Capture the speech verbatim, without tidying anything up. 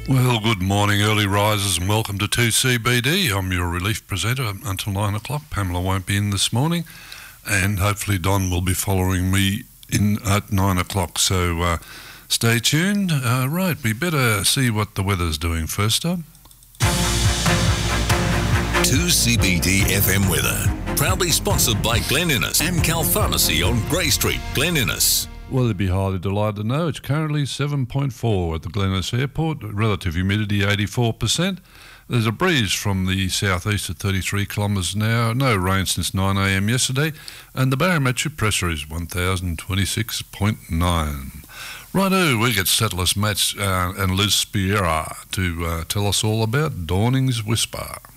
Well, good morning, early risers, and welcome to two C B D. I'm your relief presenter until nine o'clock. Pamela won't be in this morning, and hopefully Don will be following me in at nine o'clock. So uh, stay tuned. Uh, right, we better see what the weather's doing first up. two C B D F M weather, proudly sponsored by Glen Innes, Amcal Pharmacy on Grey Street, Glen Innes. Well, they'd be highly delighted to know it's currently seven point four at the Glen Innes Airport, relative humidity eighty-four percent. There's a breeze from the southeast at thirty-three kilometres an hour, no rain since nine a m yesterday, and the barometric pressure is one thousand twenty-six point nine. Righto, we get Settlers Matt uh, and Liz Spiera to uh, tell us all about Dawning's Whisper.